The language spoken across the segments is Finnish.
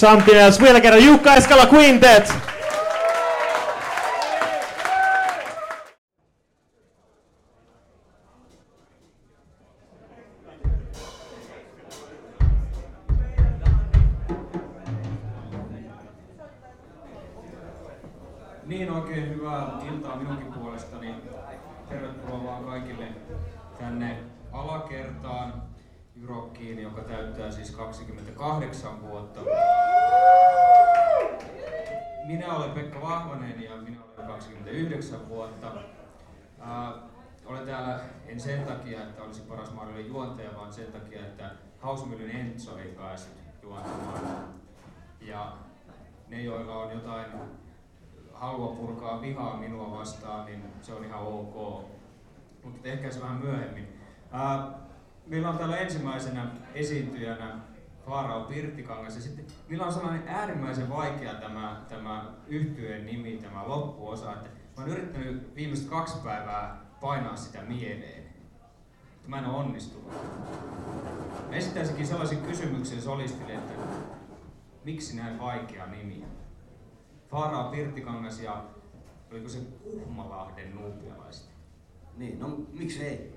Something else. Vielä kerran Jukka Eskala Quintet. Niin, oikein hyvää iltaa minunkin puolestani. Tervetuloa vaan kaikille tänne alakertaan Jyrokkiin, joka täyttää siis 28 vuotta. Minä olen Pekka Vahvanen ja minä olen 29 vuotta. Olen täällä en sen takia, että olisi paras mahdollinen juontaja, vaan sen takia, että Hausmyllyn Enzo ei päässyt juontamaan. Ja ne, joilla on jotain halua purkaa vihaa minua vastaan, niin se on ihan ok. Mutta ehkä se vähän myöhemmin. Meillä on täällä ensimmäisenä esiintyjänä Faarao Pirttikangas, ja sitten meillä on sellainen äärimmäisen vaikea tämä yhtyeen nimi, tämä loppuosa, että mä oon yrittänyt viimeiset 2 päivää painaa sitä mieleen, mutta mä en ole onnistunut. Mä esittäisinkin sellaisen kysymyksen solistille, että miksi näin vaikea nimi? Faarao Pirttikangas ja oliko se Kuhmalahden nuupialaiset? Niin, no miksi ei?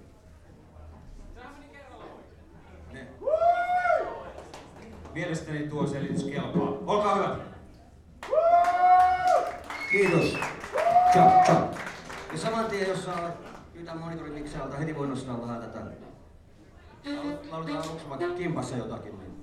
Mielestäni tuo selitys kelpaa. Olkaa hyvä! Kiitos. Tja. Ja saman tien, jos saa pyytää monitorin miksealta, heti voi nostaa vähän tätä. Lauletaan aluksi vaikka kimpassa jotakin. Niin.